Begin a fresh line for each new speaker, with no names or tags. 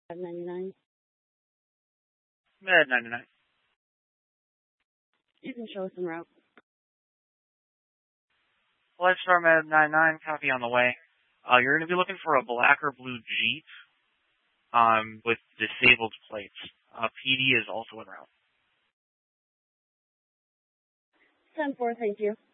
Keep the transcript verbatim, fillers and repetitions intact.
ninety-nine.
Med ninety-nine.
You can show us en route.
Flight Star Med ninety-nine, copy on the way. Uh, you're going to be looking for a black or blue Jeep um, with disabled plates. Uh, P D is also en route.
ten four, thank you.